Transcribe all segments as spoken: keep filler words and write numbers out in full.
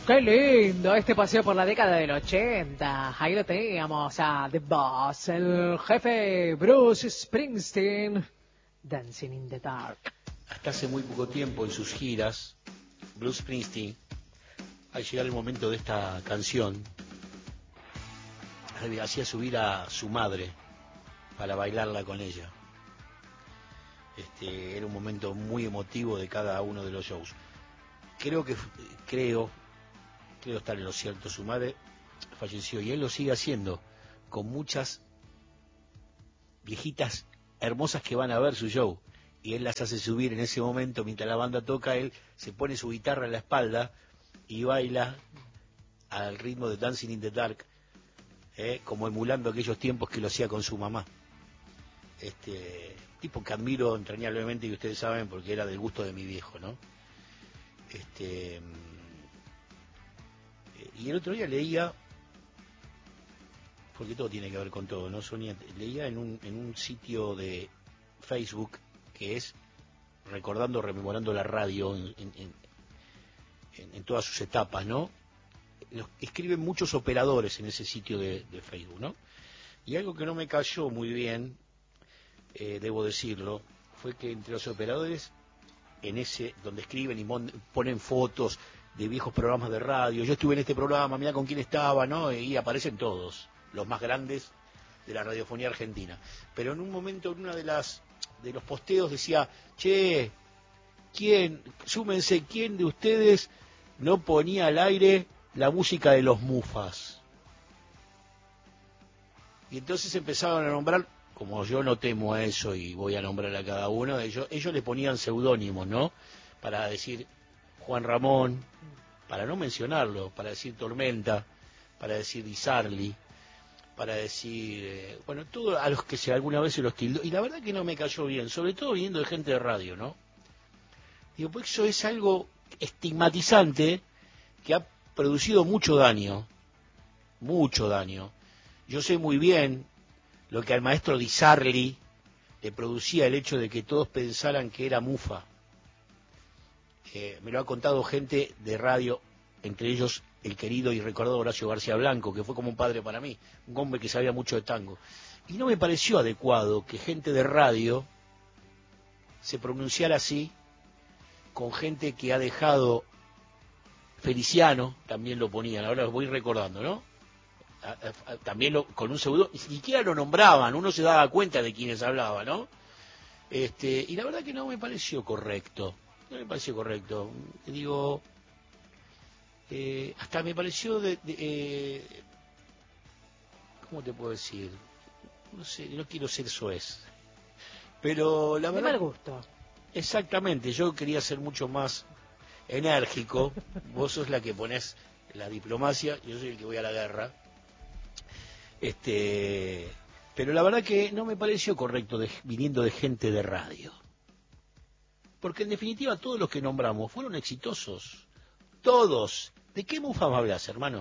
Qué lindo este paseo por la década del ochenta. Ahí lo teníamos a The Boss, el jefe Bruce Springsteen, Dancing in the Dark. Hasta hace muy poco tiempo en sus giras, Bruce Springsteen, al llegar el momento de esta canción, hacía subir a su madre para bailarla con ella. Este, era un momento muy emotivo de cada uno de los shows. Creo que, creo, creo estar en lo cierto, su madre falleció y él lo sigue haciendo con muchas viejitas hermosas que van a ver su show y él las hace subir en ese momento mientras la banda toca. Él se pone su guitarra en la espalda y baila al ritmo de Dancing in the Dark, eh, como emulando aquellos tiempos que lo hacía con su mamá. Este tipo que admiro entrañablemente, y ustedes saben, porque era del gusto de mi viejo, ¿no? Este y el otro día leía, porque todo tiene que ver con todo, ¿no, Sonia? Leía en un, en un sitio de Facebook que es recordando, rememorando la radio en, en, en, en todas sus etapas, ¿no? Los, escriben muchos operadores en ese sitio de, de Facebook, ¿no? Y algo que no me cayó muy bien, eh, debo decirlo, fue que entre los operadores, en ese, donde escriben y mon, ponen fotos de viejos programas de radio, yo estuve en este programa, mira con quién estaba, ¿no? Y aparecen todos, los más grandes de la radiofonía argentina. Pero en un momento, en una de las de los posteos decía, che, ¿quién, súmense, quién de ustedes no ponía al aire la música de los Mufas? Y entonces empezaban a nombrar, como yo no temo a eso y voy a nombrar a cada uno de ellos, ellos le ponían seudónimos, ¿no? Para decir Juan Ramón, para no mencionarlo, para decir Tormenta, para decir Di Sarli, para decir, eh, bueno, todo a los que se alguna vez se los tildó, y la verdad que no me cayó bien, sobre todo viniendo de gente de radio, ¿no? Digo, pues eso es algo estigmatizante que ha producido mucho daño, mucho daño. Yo sé muy bien lo que al maestro Di Sarli le producía el hecho de que todos pensaran que era mufa. Eh, me lo ha contado gente de radio, entre ellos el querido y recordado Horacio García Blanco, que fue como un padre para mí, un hombre que sabía mucho de tango. Y no me pareció adecuado que gente de radio se pronunciara así con gente que ha dejado, Feliciano también lo ponían, ahora los voy recordando, ¿no? A, a, a, también lo, con un pseudo, ni siquiera lo nombraban, uno se daba cuenta de quienes hablaba, ¿no? Este, y la verdad que no me pareció correcto, no me pareció correcto. Digo, eh, hasta me pareció de, de eh, ¿cómo te puedo decir? No sé, no quiero ser soez, pero la verdad... De mal gusto. Exactamente, yo quería ser mucho más enérgico, vos sos la que ponés la diplomacia, yo soy el que voy a la guerra, este, pero la verdad que no me pareció correcto de, viniendo de gente de radio, porque en definitiva todos los que nombramos fueron exitosos, todos. ¿De qué mufa me hablas, hermano?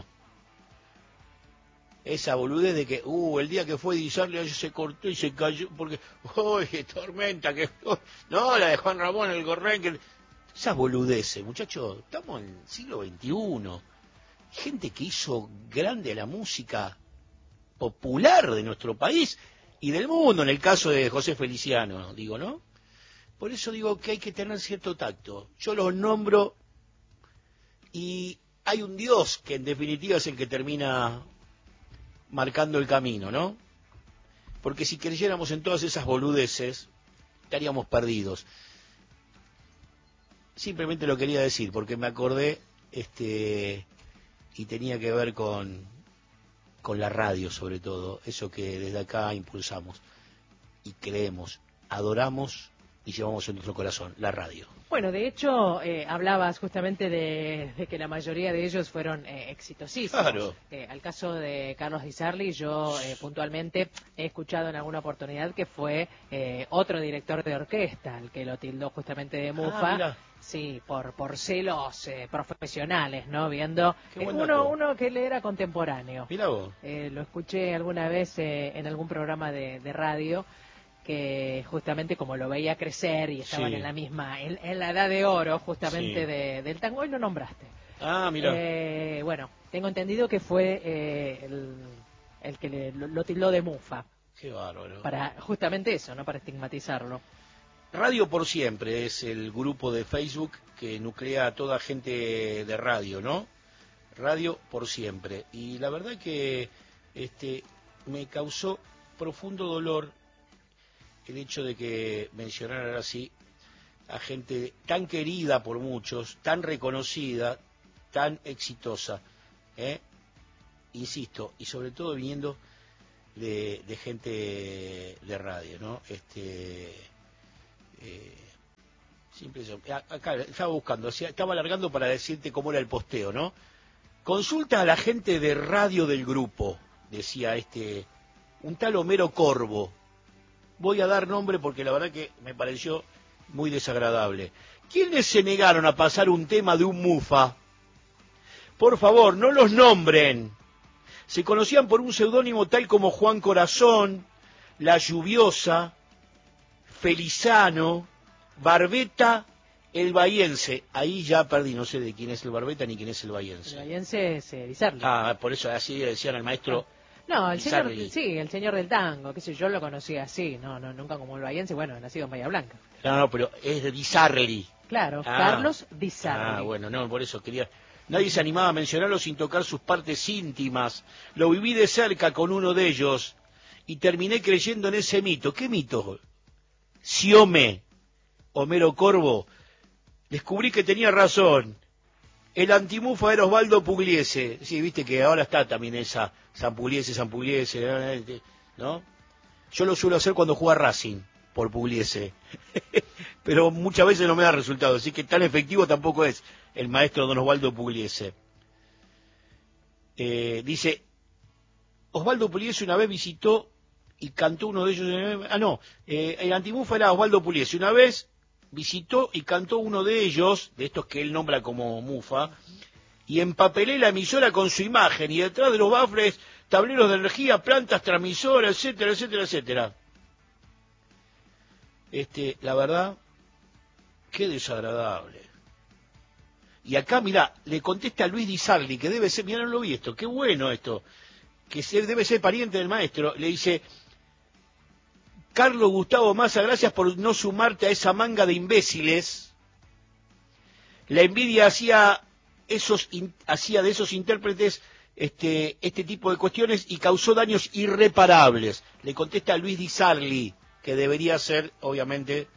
Esa boludez de que, uh, el día que fue Di Sarli se cortó y se cayó, porque, uy, qué tormenta, que, oh, no, la de Juan Ramón, el Gorrén, que... Esas boludeces, muchachos, estamos en el siglo veintiuno, gente que hizo grande la música popular de nuestro país y del mundo, en el caso de José Feliciano, digo, ¿no? Por eso digo que hay que tener cierto tacto. Yo los nombro y hay un Dios que en definitiva es el que termina marcando el camino, ¿no? Porque si creyéramos en todas esas boludeces, estaríamos perdidos. Simplemente lo quería decir, porque me acordé, este, y tenía que ver con, con la radio, sobre todo, eso que desde acá impulsamos, y creemos, adoramos y llevamos en nuestro corazón, la radio. Bueno, de hecho, eh, hablabas justamente de, de que la mayoría de ellos fueron eh, exitosísimos. Claro. Eh, al caso de Carlos Di Sarli, yo eh, puntualmente he escuchado en alguna oportunidad que fue eh, otro director de orquesta, el que lo tildó justamente de mufa. Ah, mirá. Sí, por por celos eh, profesionales, ¿no? Viendo Qué eh, buen uno dato. uno que le era contemporáneo. Mirá vos. Eh, lo escuché alguna vez eh, en algún programa de, de radio, que justamente como lo veía crecer y estaban Sí. en la misma, en, en la edad de oro justamente Sí. de, del tango, hoy lo nombraste. Ah, mira. Eh, bueno, tengo entendido que fue eh, el, el que le, lo, lo tildó de mufa. Qué bárbaro. Para justamente eso, no para estigmatizarlo. Radio por Siempre es el grupo de Facebook que nuclea a toda gente de radio, ¿no? Radio por Siempre. Y la verdad que este me causó profundo dolor el hecho de que mencionaran así a gente tan querida por muchos, tan reconocida, tan exitosa, ¿eh? Insisto, y sobre todo viniendo de, de gente de radio, ¿no? Este, eh, simple eso. Acá estaba buscando, estaba alargando para decirte cómo era el posteo, ¿no? Consulta a la gente de radio del grupo, decía este, un tal Homero Corvo. Voy a dar nombre porque la verdad que me pareció muy desagradable. ¿Quiénes se negaron a pasar un tema de un mufa? Por favor, no los nombren. Se conocían por un seudónimo tal como Juan Corazón, La Lluviosa, Felizano, Barbeta, El Bahiense. Ahí ya perdí, no sé de quién es el Barbeta ni quién es el Bahiense. El Bahiense es eh, Di Sarli. Ah, por eso así decían al maestro. Ah. No, el Di señor, Sarli. sí, el señor del tango, qué sé yo, lo conocía así, no, no, nunca como el bahiense, bueno, nacido en Bahía Blanca. No, no, pero es de Di Sarli. Claro, Ah. Carlos Di Sarli. Ah, bueno, no, por eso quería... Nadie se animaba a mencionarlo sin tocar sus partes íntimas. Lo viví de cerca con uno de ellos y terminé creyendo en ese mito. ¿Qué mito? Siome, Homero Corvo. Descubrí que tenía razón. El antimufa era Osvaldo Pugliese. Sí, viste que ahora está también esa San Pugliese, San Pugliese, ¿no? Yo lo suelo hacer cuando juega Racing por Pugliese. Pero muchas veces no me da resultado, así que tan efectivo tampoco es el maestro don Osvaldo Pugliese. Eh, dice, Osvaldo Pugliese una vez visitó y cantó uno de ellos... Ah, no, eh, el antimufa era Osvaldo Pugliese. Una vez visitó y cantó uno de ellos, de estos que él nombra como mufa, y empapelé la emisora con su imagen, y detrás de los bafles, tableros de energía, plantas, transmisoras, etcétera, etcétera, etcétera. Este, la verdad, qué desagradable. Y acá, mirá, le contesta a Luis Di Sarli, que debe ser, mirá, no lo vi esto, qué bueno esto, que se, debe ser pariente del maestro, le dice... Carlos Gustavo Massa, gracias por no sumarte a esa manga de imbéciles. La envidia hacía esos in, hacía de esos intérpretes este este tipo de cuestiones y causó daños irreparables. Le contesta a Luis Di Sarli, que debería ser, obviamente.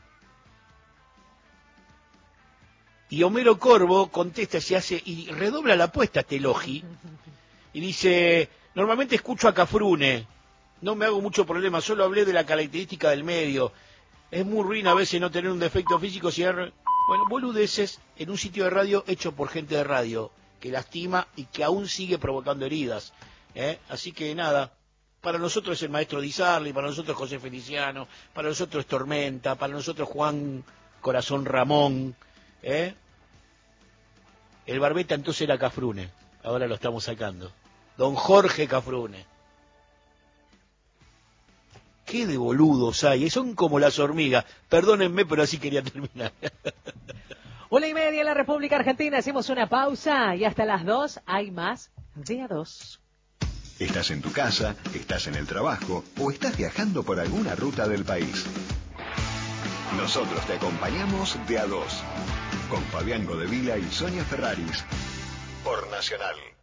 Y Homero Corvo contesta, se hace y redobla la apuesta este Logi y dice, normalmente escucho a Cafrune. No me hago mucho problema, solo hablé de la característica del medio. Es muy ruin a veces no tener un defecto físico. Si er... Bueno, boludeces en un sitio de radio hecho por gente de radio, que lastima y que aún sigue provocando heridas. ¿eh? Así que nada, para nosotros es el maestro Di Sarli, para nosotros José Feliciano, para nosotros Tormenta, para nosotros Juan Corazón Ramón. ¿eh? El Barbeta entonces era Cafrune, ahora lo estamos sacando. Don Jorge Cafrune. Qué de boludos hay, son como las hormigas. Perdónenme, pero así quería terminar. Una y media en la República Argentina, hacemos una pausa y hasta las dos hay más de a dos. Estás en tu casa, estás en el trabajo o estás viajando por alguna ruta del país. Nosotros te acompañamos de a dos, con Fabián Godevila y Sonia Ferraris, por Nacional.